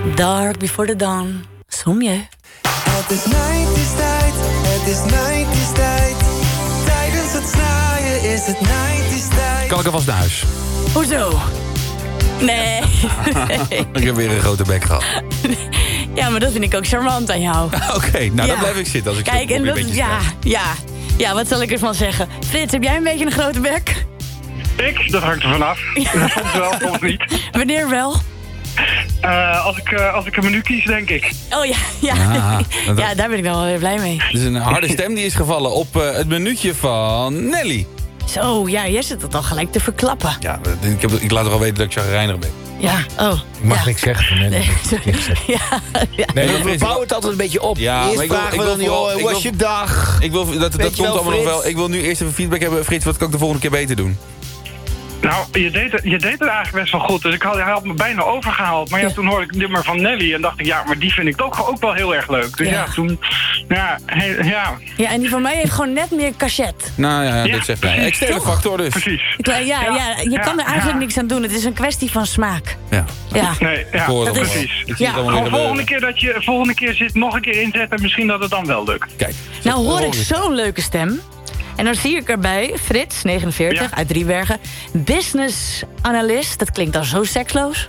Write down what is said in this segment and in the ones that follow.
Dark Before the Dawn. Zoom je. Het is 90's tijd, het is 90's tijd. Tijdens het snaaien is het 90's tijd. Kan ik alvast naar huis? Hoezo? Nee. Ik heb weer een grote bek gehad. Ja, maar dat vind ik ook charmant aan jou. Oké, dan blijf ik zitten als ik kijk, zo en dat, een beetje ja, wat zal ik ervan zeggen? Frits, heb jij een beetje een grote bek? Ik? Dat hangt er vanaf. Soms wel, soms niet. Wanneer wel? Als ik een menu kies, denk ik. Oh ja. Ja, daar ben ik dan wel weer blij mee. Dus een harde stem die is gevallen op het minuutje van Nelly. Zo, ja, jij zit het al gelijk te verklappen. Ja, ik laat toch al weten dat ik chagrijnig ben. Ja, oh. Ik mag niks zeggen van Nelly. Ja. Nee, we bouwen het altijd een beetje op. Ja, eerst maar ik wil- vragen ik we wil dan, vooral- joh, ik hoe wil- was je dag? Ik wil, dat Weet je komt wel, allemaal nog Frits? wel. Ik wil nu eerst even feedback hebben. Frits, wat kan ik de volgende keer beter doen? Nou, je deed het eigenlijk best wel goed. Dus hij had me bijna overgehaald. Maar ja, toen hoorde ik het nummer van Nelly. En dacht ik, ja, maar die vind ik ook wel heel erg leuk. Dus ja, toen... Ja. Ja, en die van mij heeft gewoon net meer cachet. Nou ja, Ja, dat zegt hij. precies. Externe factor dus. Precies. Ja, je kan er eigenlijk niks aan doen. Het is een kwestie van smaak. Ja. Ja. Nee, ja, hoor het precies. wel. Ik zie het Ja. allemaal Gewoon weer gebeuren. volgende keer zit nog een keer inzetten. Misschien dat het dan wel lukt. Kijk. Nou hoor ik zo'n leuke stem. En dan zie ik erbij, Frits, 49, Ja. uit Driebergen. Business analyst, dat klinkt dan zo seksloos.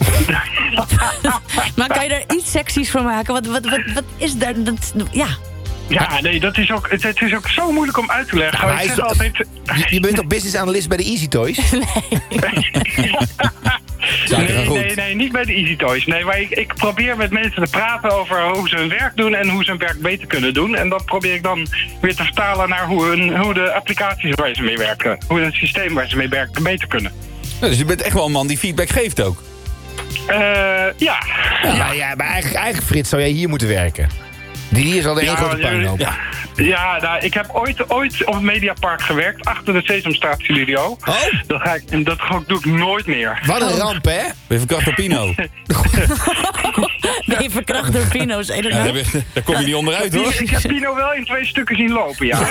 Maar kan je daar iets seksies van maken? Wat is daar... Ja. Ja, nee, het is ook zo moeilijk om uit te leggen. Ja, Ik hij zeg is- altijd... Je bent toch business analyst bij de Easy Toys? Zaken gaan goed. Nee, niet bij de Easy Toys. Nee, maar ik probeer met mensen te praten over hoe ze hun werk doen en hoe ze hun werk beter kunnen doen. En dat probeer ik dan weer te vertalen naar hoe de applicaties waar ze mee werken, hoe het systeem waar ze mee werken beter kunnen. Nou, dus je bent echt wel een man die feedback geeft ook. Ja. Ja, maar eigenlijk Frits zou jij hier moeten werken. Die is al de één grote puinhoop. Ja, nou, ik heb ooit op het Mediapark gewerkt, achter de Sesamstraat-studio. Oh? Dat doe ik nooit meer. Wat een ramp, hè? Ben je verkracht door Pino? Nee, verkracht door Pino's. Ja, daar kom je niet onderuit, hoor. Ik heb Pino wel in 2 stukken zien lopen, ja.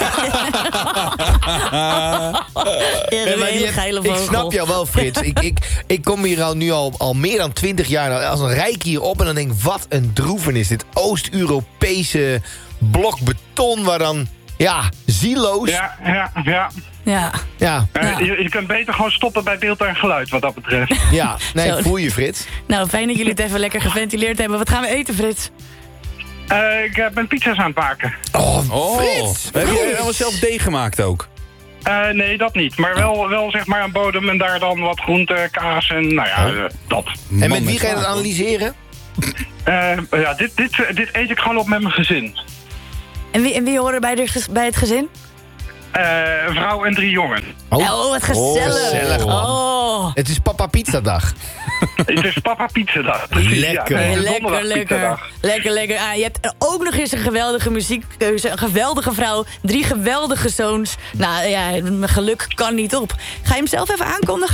Een hele geile Ik vogel. snap jou wel, Frits. Ik kom hier nu al meer dan 20 jaar als een rijk hierop en dan denk ik, wat een droevenis. Dit Oost-Europese blok beton waar dan, zieloos. Ja. Ja. Ja, Je kunt beter gewoon stoppen bij beeld en geluid, wat dat betreft. nee, Zo. voel je, Frits. Nou, fijn dat jullie het even lekker geventileerd hebben. Wat gaan we eten, Frits? Ik ben pizza's aan het maken. Oh, Frits. Heb je allemaal zelf deeg gemaakt ook? Nee, dat niet. Maar wel zeg maar een bodem en daar dan wat groente, kaas en dat. En met wie ga je dat analyseren? Dit eet ik gewoon op met mijn gezin. En wie horen bij het gezin? Een vrouw en 3 jongen. Oh, wat gezellig. gezellig, man. Oh. Het is Papa Pizza dag. Het is Papa Pizza dag. Precies, Lekker. Ja, het is Lekker. donderdag pizzadag. Lekker. Ah, je hebt ook nog eens een geweldige muziekkeuze. Een geweldige vrouw. 3 geweldige zoons. Nou ja, mijn geluk kan niet op. Ga je hem zelf even aankondigen?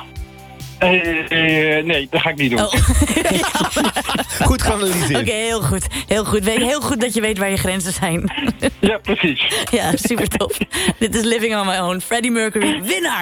Nee, dat ga ik niet doen. Oh. Goed geanalyseerd. Oké, heel goed. Heel goed. Heel goed dat je weet waar je grenzen zijn. Ja, precies. Ja, super tof. Dit is Living on My Own. Freddie Mercury, winnaar.